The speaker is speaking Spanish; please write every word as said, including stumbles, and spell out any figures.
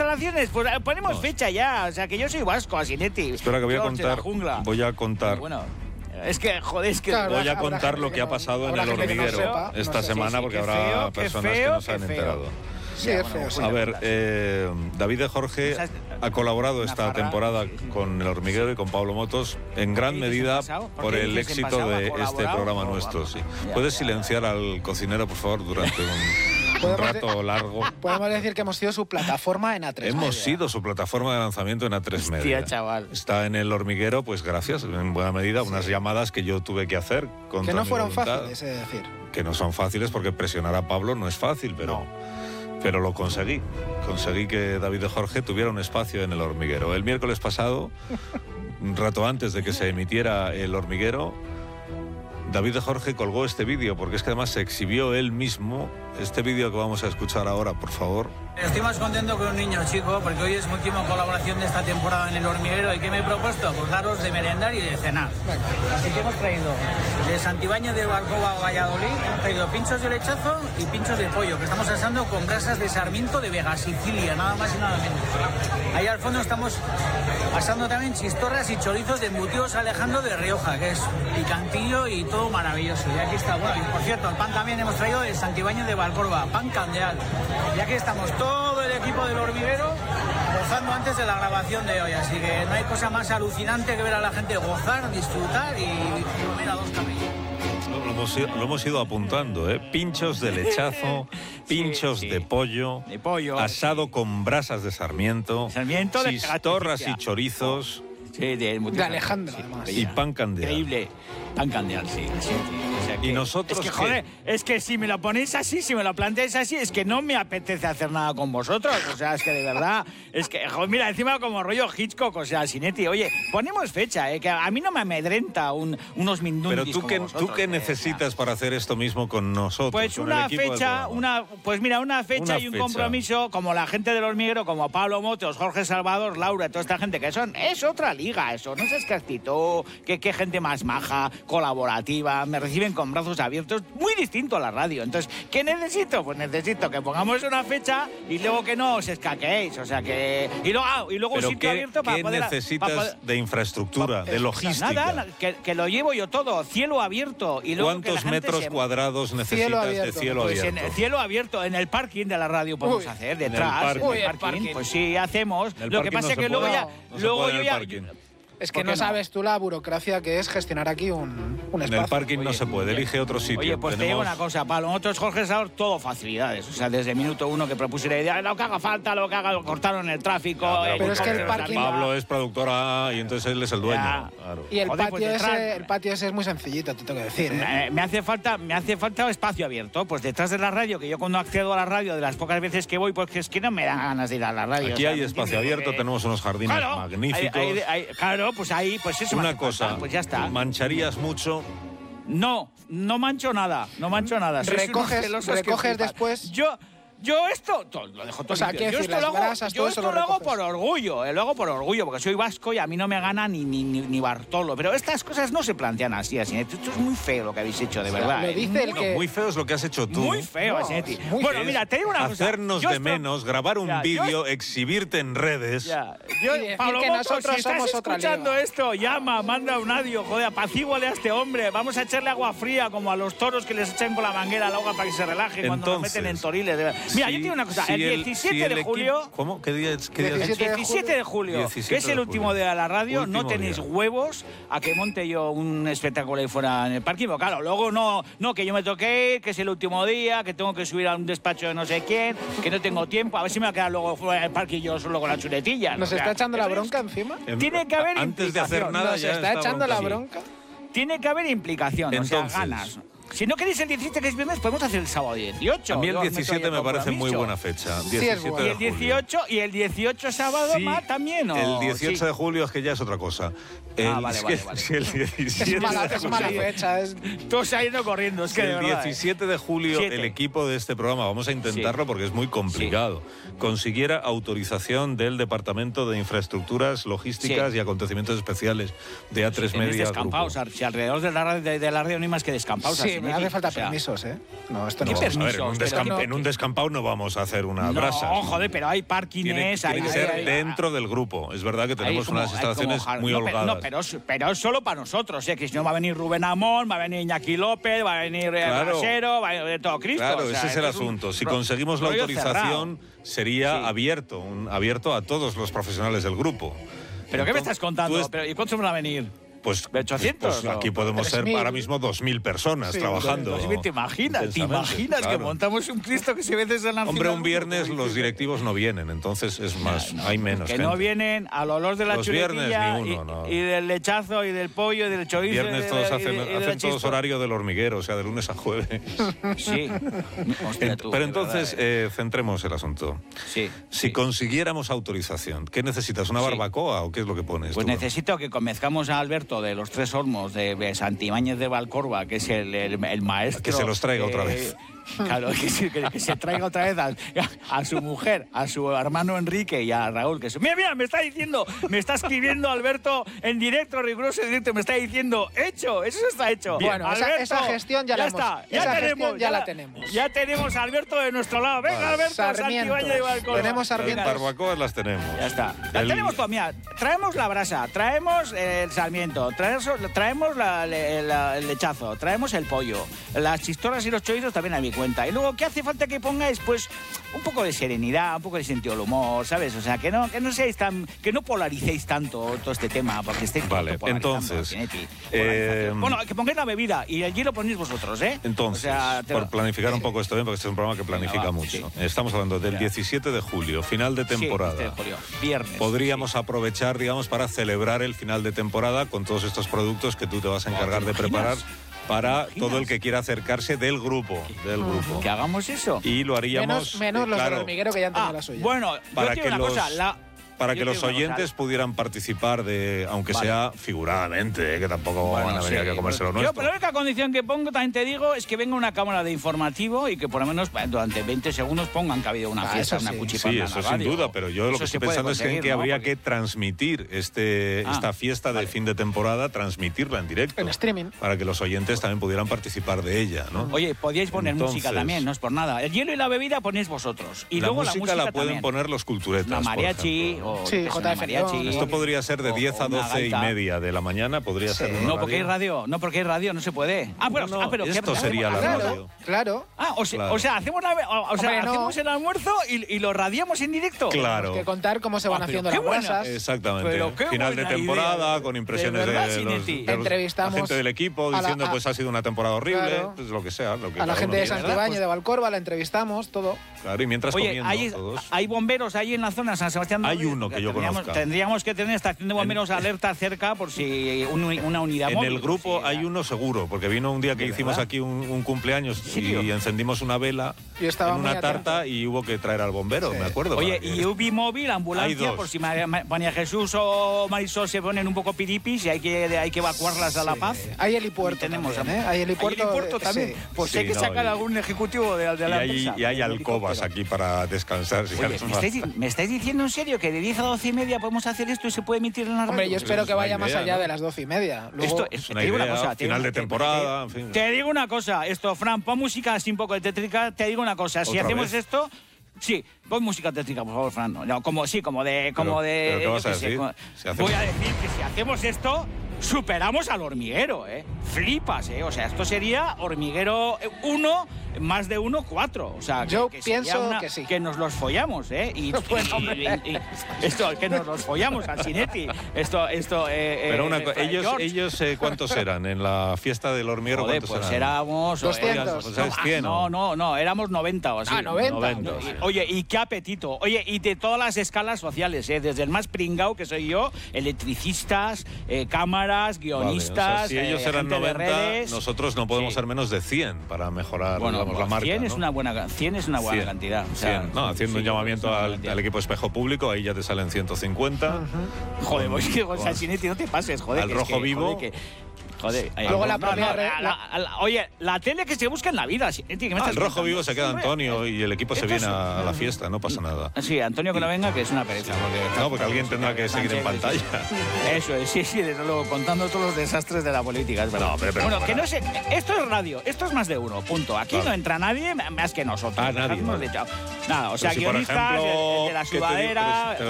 instalaciones, pues ponemos no. fecha ya. O sea, que yo soy vasco, Asinetti. Espera, que voy a contar. Voy a contar. Bueno, es que, joder, es que... Claro, voy a contar lo que, que no, ha pasado en el hormiguero no sepa, esta no sé, semana, sí, sí, porque habrá feo, personas feo, que no se han feo. enterado. Sí, es feo. Sí. A ver, eh, David de Jorge ha colaborado esta farra. temporada con El Hormiguero y con Pablo Motos en gran medida por el éxito de este programa nuestro. Sí. ¿Puedes silenciar al cocinero, por favor, durante un, un rato largo? Podemos decir que hemos sido su plataforma en A tres Hemos Media. sido su plataforma de lanzamiento en A tres Media. Hostia, chaval. Está en El Hormiguero, pues gracias, en buena medida, unas sí. llamadas que yo tuve que hacer. Que no fueron fáciles, es decir. Que no son fáciles porque presionar a Pablo no es fácil, pero... No. Pero lo conseguí. Conseguí que David de Jorge tuviera un espacio en El Hormiguero. El miércoles pasado, un rato antes de que se emitiera El Hormiguero, David de Jorge colgó este vídeo, porque es que además se exhibió él mismo. Este vídeo que vamos a escuchar ahora, por favor. Estoy más contento que un niño chico, porque hoy es mi última colaboración de esta temporada en El Hormiguero. ¿Y qué me he propuesto? Pues daros de merendar y de cenar. Así que hemos traído de Santibáñez de Barcova a Valladolid, hemos traído pinchos de lechazo y pinchos de pollo, que estamos asando con brasas de Sarmiento de Vega, Sicilia, nada más y nada menos. Ahí al fondo estamos asando también chistorras y chorizos de embutidos Alejandro de Rioja, que es picantillo y todo maravilloso. Y aquí está, bueno, y por cierto, el pan también hemos traído de Santibáñez de Valcorba, pan candeal. Y aquí estamos todo el equipo del Hormiguero gozando antes de la grabación de hoy, así que no hay cosa más alucinante que ver a la gente gozar, disfrutar y comer a dos camellos. Lo, lo, hemos, lo hemos ido apuntando, ¿eh? Pinchos de lechazo, pinchos sí, sí. de pollo, de pollo asado sí. con brasas de Sarmiento, Sarmiento de chistorras y chorizos. Sí, de, de Alejandro, además. Y pan candeal. Increíble. Pan candeal, sí. sí, sí. O sea que, y nosotros. Es que, joder, es que si me lo ponéis así, si me lo planteáis así, es que no me apetece hacer nada con vosotros. O sea, es que de verdad. Es que, joder, mira, encima como rollo Hitchcock, o sea, Sinetti, oye, ponemos fecha, ¿eh? Que a mí no me amedrenta un, unos mindundis. Pero tú, como qué, vosotros, ¿tú qué necesitas eh, para hacer esto mismo con nosotros? Pues con una el equipo fecha, una, pues mira, una fecha una y un fecha. compromiso, como la gente del Hormiguero, como Pablo Motos, Jorge Salvador, Laura, toda esta gente que son. Es otra liga, eso. No sé qué actitud, qué, qué gente más maja, colaborativa, me reciben con brazos abiertos, muy distinto a la radio. Entonces, ¿qué necesito? Pues necesito que pongamos una fecha y luego que no os escaqueéis, o sea que... Y luego, ah, y luego un sitio qué, abierto para ¿qué poder... necesitas para poder, de infraestructura, para, de logística? Nada, que, que lo llevo yo todo, cielo abierto. Y luego ¿cuántos que la metros se... cuadrados necesitas cielo de cielo pues abierto? En, cielo abierto, en el parking de la radio podemos Uy, hacer, detrás, en el parking. En el parking, pues sí, hacemos. El lo que pasa es no que luego ya... No luego yo ya... Es que no sabes tú la burocracia que es gestionar aquí un, un espacio. En el parking Oye, no se puede, elige otro sitio. Oye, pues Tenemos... te digo una cosa, para nosotros, Jorge Salvador, todo facilidades. O sea, desde el minuto uno que propuse la idea, lo que haga falta, lo que haga, lo cortaron el tráfico. Ya, pero, eh, pero es que el parking... Pablo es productora y entonces él es el dueño. Claro. Y el, Joder, patio pues detrás... ese, el patio ese es muy sencillito, te tengo que decir. ¿eh? Me, me, hace falta, me hace falta espacio abierto. Pues detrás de la radio, que yo cuando accedo a la radio, de las pocas veces que voy, pues es que no me dan ganas de ir a la radio. Aquí o sea, hay espacio abierto, que... tenemos unos jardines claro, magníficos. Hay, hay, hay, claro, pues ahí, pues eso. Una cosa, falta, pues ya está. ¿mancharías mucho? No, no mancho nada, no mancho nada. Recoges, recoges después. Yo, yo esto todo, lo dejo todo. O sea, yo decir, esto, lo hago, brasas, yo esto lo, lo hago por orgullo, eh, lo hago por orgullo, porque soy vasco y a mí no me gana ni, ni, ni, ni Bartolo. Pero estas cosas no se plantean así, así. Esto es muy feo lo que habéis hecho, de o sea, verdad. Lo eh. dice el no, que... Muy feo es lo que has hecho tú. Muy feo, no, Asinetti. Muy bueno, feo. mira, te digo una cosa. Hacernos yo de esto... menos, grabar un vídeo, yo... exhibirte en redes. Ya. Yo, y decir Pablo que Motos, nosotros si estás somos otra escuchando liga. esto, llama, manda un audio, joder, apacíguale a este hombre. Vamos a echarle agua fría como a los toros que les echan con la manguera al agua para que se relajen cuando nos meten en toriles. Mira, si, yo te digo una cosa. Si el diecisiete si el de julio... Equipo, ¿cómo? ¿Qué día es? ¿Qué día el diecisiete de julio, diecisiete que es el de último julio. día de la radio, Último no tenéis día. huevos a que monte yo un espectáculo ahí fuera en el parking. Pero claro, luego no, no, que yo me toqué, que es el último día, que tengo que subir a un despacho de no sé quién, que no tengo tiempo. A ver si me va a quedar luego fuera del parking yo solo con la chuletilla. ¿Nos o sea, está echando la es- bronca encima? Tiene que haber Antes de hacer implicación. nada ¿Nos ya está echando la sí. bronca? Tiene que haber implicación, o sea, Entonces. ganas. Si no queréis el diecisiete, que es viernes, podemos hacer el sábado dieciocho. A mí el Yo os meto diecisiete ahí me el parece muy compromiso. buena fecha. es diecisiete bueno. Y de el julio. dieciocho, y el dieciocho sábado, Sí, ¿ma? ¿También o...? El dieciocho Sí. de julio es que ya es otra cosa. El, Ah, vale, es vale, que- vale. si el diecisiete Es mala, de es mala julio- fecha. Es... Todo saliendo corriendo, es Si que de el verdad, ¿eh? diecisiete de julio Siete. el equipo de este programa, vamos a intentarlo Sí. porque es muy complicado, consiguiera autorización del Departamento de Infraestructuras, Logísticas Sí. y Acontecimientos Especiales de A tres Tenéis Media descampados, Grupo. si alrededor de la, radio, de, de la radio no hay más que descampados. Sí, Chinetti. No hace falta O sea, permisos, ¿eh? No, esto ¿qué no. Vamos a ver, en permisos? un, Pero descamp- no- en un descampado no vamos a hacer unas No, brasas. joder, pero hay Tiene, parkings, tiene hay... que ser hay- dentro del grupo. Es verdad que hay tenemos como- unas hay instalaciones como jar- muy no, pero- holgadas. No, pero, es- pero es solo para nosotros, ¿eh? Que si no va a venir Rubén Amón, va a venir Iñaki López, va a venir eh, Claro. Brasero, va a venir todo Cristo. Claro, o sea, ese es el esto un asunto. Si ro- conseguimos la rollo autorización, cerrado. sería Sí. abierto, un- abierto a todos los profesionales del grupo. ¿Pero qué me Entonces, estás contando? tú es- ¿Pero, ¿Y cuántos van a venir? Pues, ¿De ochocientos, pues aquí o podemos ser tres mil? ahora mismo dos mil personas Sí, trabajando. Dos mil, ¿Te imaginas? ¿Te intensamente, imaginas que claro. montamos un Cristo que se ve desde la Hombre, un viernes los directivos no vienen, entonces es más, hay menos Que gente. no vienen al olor de la Los viernes chuletilla ni uno, y, no. y del lechazo y del pollo y del chorizo. y Viernes de- todos y de- hacen, y de la hacen todos chispa. horario del hormiguero, o sea, de lunes a jueves. Sí. Hostia, Ent- tú, Pero de entonces, verdad, ¿eh? eh, centremos el asunto. Sí. Si sí. consiguiéramos autorización, ¿qué necesitas? ¿Una Sí. barbacoa o qué es lo que pones? Pues tú? necesito que convenzcamos a Alberto de los Tres Olmos de, de Santibáñez de Valcorba, que es el, el- el maestro. Que se los traiga otra eh, vez. Claro, que, se- que- que se traiga otra vez a, a su mujer, a su hermano Enrique y a Raúl. Que se- mira, mira, me está diciendo, me está escribiendo Alberto en directo, riguroso directo, me está diciendo, hecho, eso está hecho. Bien. Bueno, esa- Alberto, esa gestión ya la hemos- está, ya esa tenemos, gestión ya la tenemos. Ya tenemos a Alberto de nuestro lado. Venga, Vale. Alberto, Sarmientos. Santibáñez de Valcorba. Tenemos Las sarmientos. barbacoas las tenemos. Ya está. La El- tenemos todo. Mira, traemos la brasa, traemos el sarmiento, traemos, traemos la- la- la- el lechazo, traemos el pollo, las chistoras y los chorizos también a mi cuenta. Y luego, ¿qué hace falta que pongáis? Pues un poco de serenidad, un poco de sentido del humor, ¿sabes? O sea, que no, que no seáis tan, que no polaricéis tanto todo este tema, porque estáis Vale, polarizando, entonces, Chinetti. eh, Polarización. Bueno, que pongáis la bebida y allí lo ponéis vosotros, ¿eh? Entonces, O sea, te por lo- planificar un poco esto bien, porque este es un programa que planifica Venga, va, mucho. sí. Estamos hablando del Ya. diecisiete de julio, final de Sí, temporada. este de julio, viernes. Podríamos sí. aprovechar, digamos, para celebrar el final de temporada con todos estos productos que tú te vas a encargar ¿te de preparar imaginas? para ¿Te imaginas? todo el que quiera acercarse del grupo, del grupo. Que hagamos eso. Y lo haríamos Menos, menos eh, los claro, del hormiguero que ya han tenido Ah, la suya. bueno, Para yo te que digo una los- cosa, la- para yo que te los digo una cosa, oyentes pudieran participar de, aunque Vale. sea figuradamente, eh, que tampoco Bueno, van a venir sí. aquí a comerse lo Yo, nuestro. pero la única condición que pongo, también te digo, es que venga una cámara de informativo y que por lo menos eh, durante veinte segundos pongan que ha habido una Ah, fiesta, eso una sí. cuchipanda Sí, en la eso sin radio. duda, pero yo lo Eso que se estoy puede pensando es que, conseguir, que ¿no? habría Porque- que transmitir este, Ah, esta fiesta de vale. fin de temporada, transmitirla en directo. En streaming. Para que los oyentes también pudieran participar de ella, ¿no? Oye, podíais poner Entonces, música también, no es por nada. El hielo y la bebida ponéis vosotros. Y la, luego música la música la pueden también. poner los culturetas. Una por mariachi ejemplo. o Sí, yo qué sé, J una F mariachi. León. Esto podría ser de o- diez a o una doce y gaita. media de la mañana, podría ser. un No, porque hay horario. radio, no porque hay radio, no se puede. Ah, pero, No, no, ah, pero ¿qué- esto qué sería hacemos? la Ah, radio. Claro. Ah, o sea, Claro. o sea, hacemos, la, o, o sea, Hombre, no. hacemos el almuerzo y, y lo radiamos en directo. Claro. Tenemos que contar cómo se van Ah, pero haciendo qué las buena. brasas. Exactamente. Pero qué Final de buena temporada, idea. con impresiones De de, verdad, los, Chinetti. de los- Entrevistamos la gente del equipo a la- diciendo a- pues ha sido una temporada horrible, Claro. pues lo que sea. Lo que A la cada gente uno de quiera. Santibáñez, Pues- de Valcorba, la entrevistamos, todo. Claro, y mientras Oye, comiendo hay, todos. hay bomberos ahí en la zona de San Sebastián. de Hay los Reyes. uno que yo tendríamos, conozca. Tendríamos que tener estación de bomberos alerta cerca por si un- una unidad En móvil. el grupo Sí, hay uno seguro, porque vino un día que ¿De hicimos verdad? aquí un, un cumpleaños serio? y encendimos una vela Yo estaba en muy una tarta atento. y hubo que traer al bombero, Sí. me acuerdo. Oye, para que- y U B I móvil, Hay ambulancia, dos. por si María, María Jesús o Marisol se ponen un poco piripis y hay que, hay que evacuarlas a La Paz. Hay helipuerto Tenemos también, ¿eh? Hay helipuerto, ¿Hay helipuerto eh, también? sí. Pues Sí, hay que no, sacar y- algún ejecutivo de, de y la hay, empresa. y hay del alcobas helicóptero. aquí para descansar. si Oye, hace ¿me falta. estáis, ¿me estáis diciendo en serio que de diez a doce y media podemos hacer esto y se puede emitir en la radio? Hombre, yo Pues espero es que una vaya más idea, allá ¿no? de las doce y media. Luego, Esto es una te digo idea, una cosa, te final digo- de te- temporada, te- en fin. Te digo una cosa, esto, Fran, pon música así un poco de tétrica. Te digo una cosa, si ¿Otra hacemos vez? esto. Sí, pon música tétrica, por favor, Fran. No, como, sí, como de. Como Pero- de pero ¿qué yo vas a qué sé, decir? como- Si hacemos- Voy a decir que si hacemos esto, superamos al hormiguero, ¿eh? Flipas, ¿eh? O sea, esto sería hormiguero uno, más de uno, cuatro. O sea, que, Yo que sería pienso una- que sí. que nos los follamos, ¿eh? Y, Bueno, y- hombre. y- y- esto, que nos los follamos al Cinetti. Esto, esto. Eh, Pero eh, una eh, co- Fray ellos, George. ellos eh, ¿cuántos eran? En la fiesta del hormiguero, Joder, ¿cuántos pues eran? éramos... doscientos. Pues es no, cien, no, ¿no? no, no, éramos noventa o así. Ah, noventa. noventa. Y- Oye, y qué apetito. Oye, y de todas las escalas sociales, ¿eh? Desde el más pringao, que soy yo, electricistas, eh, cámaras, Vale, o sea, guionistas, si ellos eh, eran gente de noventa, redes. nosotros no podemos Sí. ser menos de cien para mejorar Bueno, digamos, la marca. cien es ¿no? una buena, cien es una buena cien, cantidad. O sea, cien. No, haciendo sí, un llamamiento es una buena al, cantidad. al equipo espejo público, ahí ya te salen ciento cincuenta. Joder, pues que, o sea, Con- Chinetti, no te pases, joder. Al que es rojo que, vivo. joder, que, Joder, eh, Luego la no, propia no, re- la- la- la- oye, la tele que se busca en la vida. sí, tío, ¿qué me Ah, estás el rojo contando? vivo se queda Hombre, Antonio y el equipo se esto viene es- a la fiesta, no pasa nada. Sí, Antonio que no venga, que es una pereza. Porque No, porque alguien tendrá que seguir en pantalla. Eso es, sí, sí, desde luego, contando todos los desastres de la política, es verdad. No, pero- pero- bueno, que pero- no sé, esto es radio, esto es más de uno, punto. Aquí Claro. no entra nadie más que nosotros. Ah, nadie, Hemos vale. dicho. Nada, o sea, Pero si, por guionistas, ejemplo, el, el de la ¿qué te di- sudadera, pero- pero